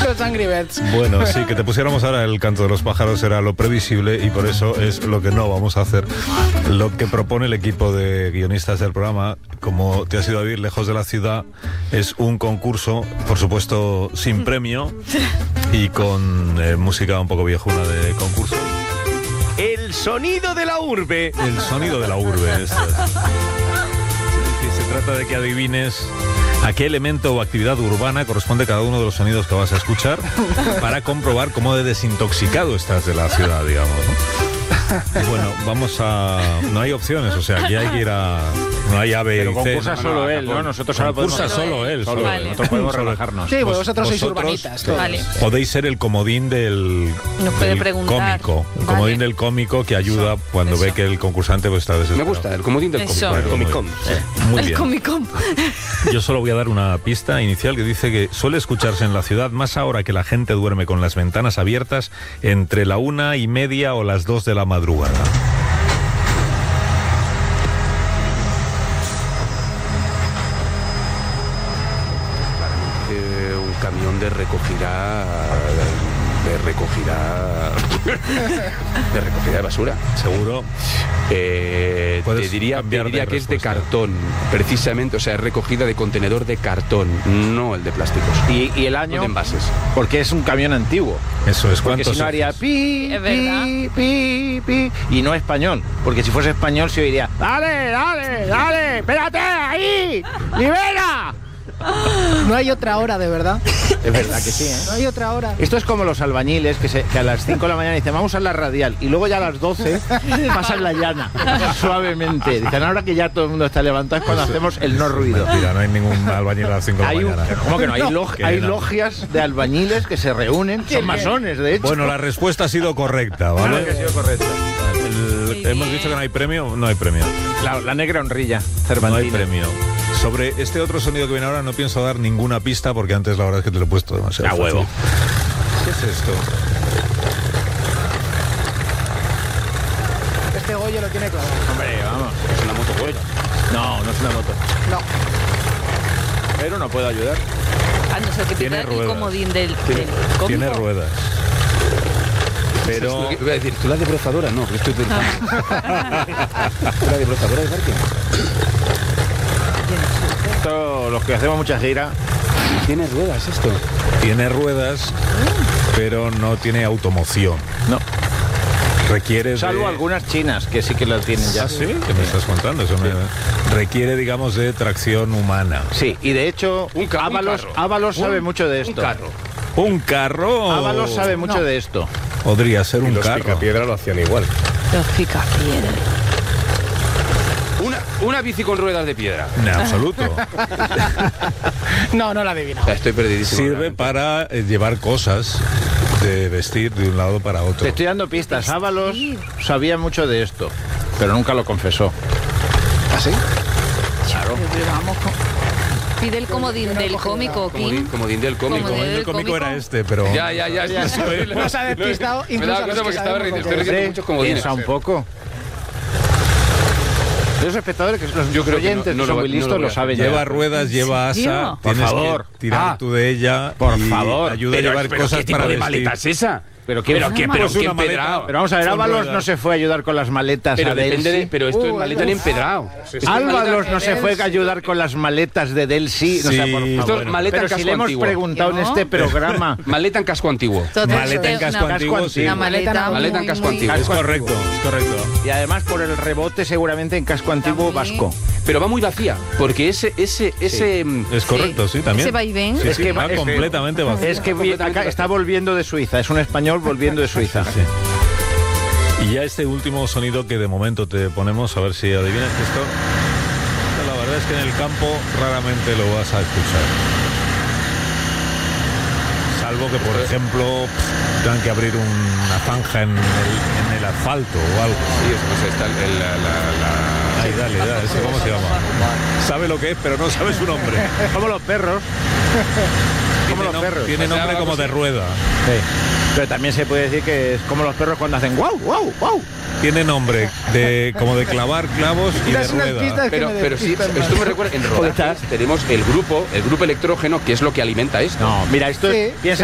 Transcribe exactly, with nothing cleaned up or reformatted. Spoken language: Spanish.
Los Angry Birds. Bueno, sí, que te pusiéramos ahora el canto de los pájaros era lo previsible y por eso es lo que no vamos a hacer. Lo que propone el equipo de guionistas del programa, como te has ido a vivir lejos de la ciudad, es un concurso, por supuesto, sin premio y con eh, música un poco viejuna de concurso. El sonido de la urbe. El sonido de la urbe. Esto es. Se trata de que adivines a qué elemento o actividad urbana corresponde cada uno de los sonidos que vas a escuchar para comprobar cómo de desintoxicado estás de la ciudad, digamos, ¿no? Y bueno, vamos a... No hay opciones, o sea, aquí hay que ir a... No hay A, B Pero y C. concursa no, solo no, él, ¿no? Nosotros ahora podemos... Concursa solo él. Solo Solo él. él. Nosotros podemos relajarnos. Sí, pues Vos- vosotros sois vosotros, urbanitas. todos. Vale. Podéis ser el comodín del, Nos puede del preguntar. cómico. El Vale. comodín del cómico que ayuda Eso, cuando eso. ve que el concursante pues, está desesperado. Me gusta, el comodín del Eso. cómic. Bueno, El Comic Con. Muy El bien. Comic Con. Yo solo voy a dar una pista inicial que dice que suele escucharse en la ciudad más ahora que la gente duerme con las ventanas abiertas entre la una y media o las dos de la madrugada. Eh, un camión de recogida de recogida de recogida de basura. Seguro. Eh, Puedes te diría, te cambiar de diría que es de respuesta. cartón, precisamente, o sea, es recogida de contenedor de cartón, no el de plásticos. Y, y el No año, de envases. porque es un camión antiguo. Eso es. Porque ¿Cuántos? si no haría pi, Es verdad. pi, pi, pi. Y no español. Porque si fuese español se oiría: ¡Dale, dale, dale! ¡Espérate ahí! ¡Libera! No hay otra hora, de verdad. Es verdad que sí, ¿eh? No hay otra hora. Esto es como los albañiles que, se, que a las cinco de la mañana dicen vamos a la radial y luego ya a las doce pasan la llana suavemente. Dicen ahora que ya todo el mundo está levantado es cuando hacemos el no ruido. Mentira, no hay ningún albañil a las cinco de la Hay, un- mañana. ¿Cómo que no? Hay, log- Que hay no. logias de albañiles que se reúnen, son masones de hecho. Bueno, la respuesta ha sido correcta, ¿vale? Claro que ha sido correcta. El- Muy hemos bien. dicho que no hay premio, no hay premio. La, la negra honrilla, No hay Cervantina. premio. Sobre este otro sonido que viene ahora no pienso dar ninguna pista porque antes la verdad es que te lo he puesto demasiado A fácil. huevo. ¿Qué es esto? Este Goyo lo tiene clavado. Hombre, vamos. Es una moto Goya. No, no es una moto. No. Pero no puedo ayudar. A no ser que Tiene pida el ruedas. comodín del, Tiene, del cómico. tiene ruedas. Es Pero lo que iba a decir, ¿tú la debrozadora? No, pero esto es del ¿Tú la debrozadora de parque? Esto, los que hacemos mucha gira, Tiene ruedas esto. tiene ruedas, pero no tiene automoción. no. Requiere de... Salvo algunas chinas que sí que las tienen ya. ¿Ah, sí? ¿Qué me estás contando? Eso me- Requiere, digamos, de tracción humana. Sí, y de hecho, Un ca- un Ábalos, carro. Ábalos sabe Un- mucho de Un esto. carro. ¿Un carro? Ábalos sabe mucho No. de esto. Podría ser un Los carro. Picapiedra lo hacían igual. Los picapiedra. Una, una bici con ruedas de piedra. En absoluto. No, no la adivino. Estoy perdidísimo. Sirve realmente. para eh, llevar cosas de vestir de un lado para otro. Te estoy dando pistas. Ábalos sabía mucho de esto, pero nunca lo confesó. ¿Ah, sí? Claro. Pero vamos con... Pide el comodín del cómico, Comodín, Kim. comodín del cómico. Comodín. El del cómico cómico. era este, pero... Ya, ya, ya. Ya, sí, sí. nos ha despistado Me incluso daba a los cuenta que porque estaba sabemos riendo. lo Estoy que es. riendo muchos comodines. Piensa un poco. Los espectadores, que los Yo creo que oyentes no- no que son lo- muy no lo listos voy a lo hacer. saben ya. Lleva ruedas, lleva serio? asa. Por tienes favor. que tirar Ah. tú de ella. Por y favor. Ayuda a llevar pero cosas ¿qué tipo para de vestir. maleta es esa? Pero qué- pero qué, Una pero maleta. qué Una maleta. empedrado. Pero vamos a ver, Con Ábalos ruedas. no se fue a ayudar con las maletas Pero a depende Delsi. de, pero esto es Uh, maleta en uf. empedrado. Esto es Álvaros maleta- no se fue a ayudar con las maletas de Delsi. O sea, Sí, por esto favor. es maleta en Pero si casco le hemos antiguo. preguntado en ¿No? este programa. Maleta en casco antiguo. Total, Maleta en una- casco una- antiguo, sí. Una maleta, Maleta en muy, casco muy- antiguo. Es correcto, es correcto. Y además por el rebote seguramente en casco antiguo También. vasco. Pero va muy vacía, porque ese, ese, ese. mm, Es correcto, sí, también. Ese vaivén. Sí, Es sí, que va va- es que- completamente vacío. Es que vi- acá está volviendo de Suiza. Es un español volviendo de Suiza. Sí. Y ya este último sonido que de momento te ponemos, a ver si adivinas que esto. La verdad es que en el campo raramente lo vas a escuchar. Salvo que, por ejemplo, pff, tengan que abrir una zanja en el, en el asfalto o algo. Sí, eso, pues está el- el- la, la- la- Ahí, dale, dale, ¿ese cómo se llama? Sabe lo que es, pero no sabe su nombre. Como los perros. Como Tiene, los nom- perros. tiene O sea, nombre como vamos de a- rueda. Sí. Pero también se puede decir que es como los perros cuando hacen guau, guau, guau. Tiene nombre de como de clavar clavos y de Das unas rueda. pistas que Pero, me pero sí, despistan esto más. me recuerda, en rodajes tenemos el grupo, el grupo electrógeno, que es lo que alimenta esto. No, mira, esto Sí, es, piensa